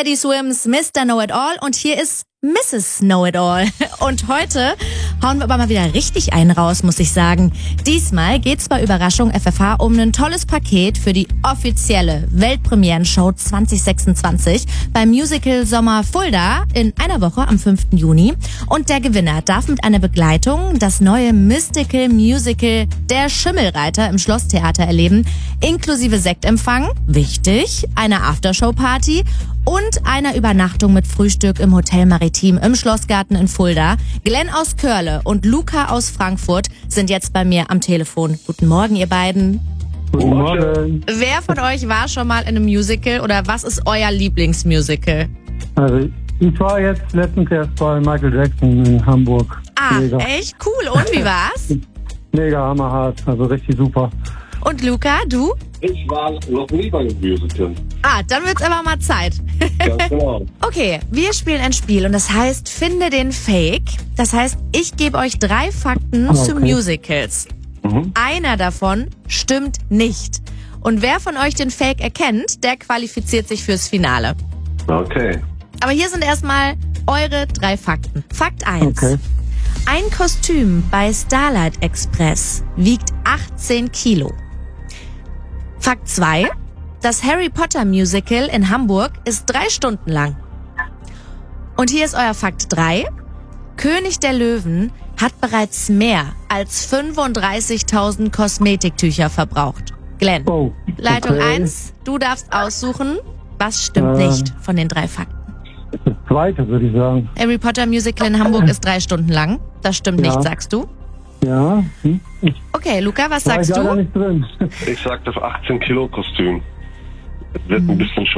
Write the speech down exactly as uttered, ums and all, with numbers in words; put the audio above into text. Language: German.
Teddy Swims, Mister Know-It-All und hier ist Misses Know-It-All. Und heute hauen wir aber mal wieder richtig einen raus, muss ich sagen. Diesmal geht's bei Überraschung F F H um ein tolles Paket für die offizielle Weltpremieren-Show zwanzig sechsundzwanzig beim Musical Sommer Fulda in einer Woche am fünften Juni. Und der Gewinner darf mit einer Begleitung das neue Mystical Musical Der Schimmelreiter im Schlosstheater erleben, inklusive Sektempfang, wichtig, einer Aftershow-Party und einer Übernachtung mit Frühstück im Hotel Maritim im Schlossgarten in Fulda. Glenn aus Körle und Luca aus Frankfurt sind jetzt bei mir am Telefon. Guten Morgen, ihr beiden. Guten Morgen. Wer von euch war schon mal in einem Musical oder was ist euer Lieblingsmusical? Also ich war jetzt letztens erst bei Michael Jackson in Hamburg. Ah, Mega. echt cool. Und wie war's? Mega hammerhart, also richtig super. Und Luca, du? Ich war noch nie bei einem Musical. Ah, dann wird's aber mal Zeit. Ganz genau. Okay, wir spielen ein Spiel und das heißt, finde den Fake. Das heißt, ich gebe euch drei Fakten Ah, zu okay. Musicals. Mhm. Einer davon stimmt nicht. Und wer von euch den Fake erkennt, der qualifiziert sich fürs Finale. Okay. Aber hier sind erstmal eure drei Fakten. Fakt eins. Okay. Ein Kostüm bei Starlight Express wiegt achtzehn Kilo. Fakt zwei. Das Harry Potter Musical in Hamburg ist drei Stunden lang. Und hier ist euer Fakt drei. König der Löwen hat bereits mehr als fünfunddreißigtausend Kosmetiktücher verbraucht. Glenn, Oh, Leitung okay. eins, du darfst aussuchen, was stimmt Ähm. nicht von den drei Fakten. Das zweite würde ich sagen. Harry Potter Musical in Hamburg ist drei Stunden lang. Das stimmt Ja. nicht, sagst du? Ja, hm? ich Okay, Luca, was war sagst leider du? nicht drin. Ich sag das achtzehn Kilo Kostüm. Wird ein bisschen